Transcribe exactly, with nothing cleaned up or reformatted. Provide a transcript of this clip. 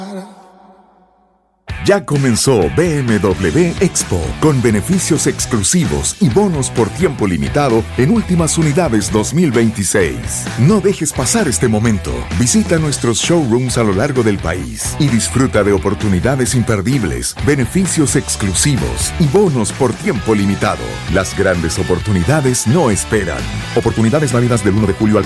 Ya comenzó B M W Expo, con beneficios exclusivos y bonos por tiempo limitado en últimas unidades dos mil veintiséis. No dejes pasar este momento. Visita nuestros showrooms a lo largo del país y disfruta de oportunidades imperdibles, beneficios exclusivos y bonos por tiempo limitado. Las grandes oportunidades no esperan. Oportunidades válidas del uno de julio al